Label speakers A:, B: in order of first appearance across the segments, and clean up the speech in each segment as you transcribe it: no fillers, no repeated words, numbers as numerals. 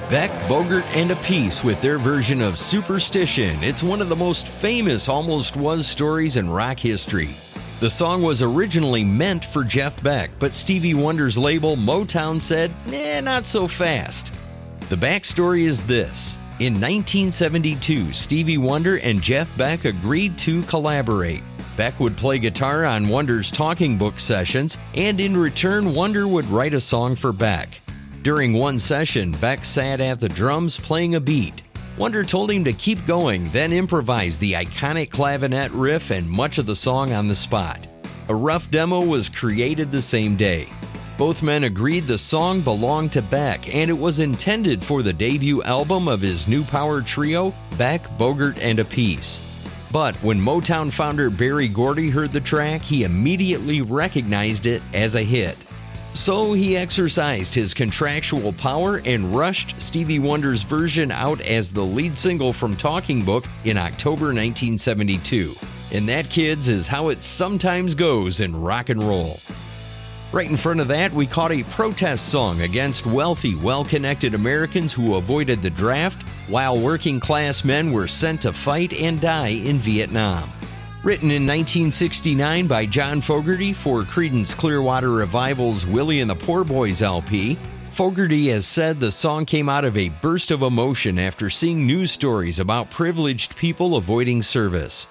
A: Beck, Bogert, and Appice with their version of Superstition. It's one of the most famous Almost Was stories in rock history. The song was originally meant for Jeff Beck, but Stevie Wonder's label Motown said, not so fast. The backstory is this. In 1972, Stevie Wonder and Jeff Beck agreed to collaborate. Beck would play guitar on Wonder's talking book sessions, and in return, Wonder would write a song for Beck. During one session, Beck sat at the drums playing a beat. Wonder told him to keep going, then improvised the iconic clavinet riff and much of the song on the spot. A rough demo was created the same day. Both men agreed the song belonged to Beck, and it was intended for the debut album of his new power trio, Beck, Bogert, and Appice. But when Motown founder Berry Gordy heard the track, he immediately recognized it as a hit. So he exercised his contractual power and rushed Stevie Wonder's version out as the lead single from Talking Book in October 1972. And that, kids, is how it sometimes goes in rock and roll. Right in front of that, we caught a protest song against wealthy, well-connected Americans who avoided the draft, while working-class men were sent to fight and die in Vietnam. Written in 1969 by John Fogerty for Creedence Clearwater Revival's Willie and the Poor Boys LP, Fogerty has said the song came out of a burst of emotion after seeing news stories about privileged people avoiding service.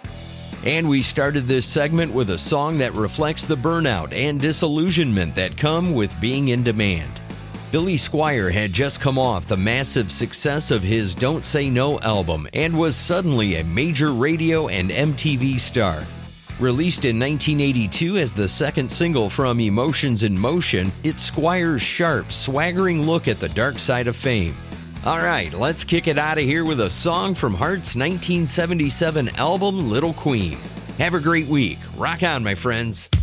A: And we started this segment with a song that reflects the burnout and disillusionment that come with being in demand. Billy Squier had just come off the massive success of his Don't Say No album and was suddenly a major radio and MTV star. Released in 1982 as the second single from Emotions in Motion, it's Squier's sharp, swaggering look at the dark side of fame. All right, let's kick it out of here with a song from Heart's 1977 album, Little Queen. Have a great week. Rock on, my friends.